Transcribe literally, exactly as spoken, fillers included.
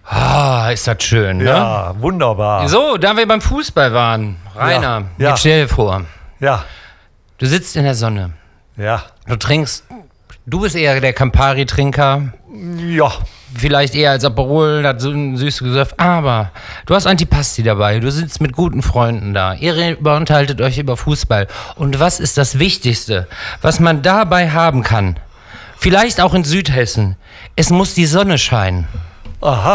Ah, ist das schön, ne? Ja, wunderbar. So, da wir beim Fußball waren, Rainer, Ja, ja. jetzt stell dir vor, Ja, du sitzt in der Sonne, ja, du trinkst, du bist eher der Campari-Trinker, ja. vielleicht eher als Aperol, das so ein süßes Gesöff, aber du hast Antipasti dabei, du sitzt mit guten Freunden da, ihr unterhaltet euch über Fußball. Und was ist das Wichtigste, was man dabei haben kann? Vielleicht auch in Südhessen, es muss die Sonne scheinen. Aha.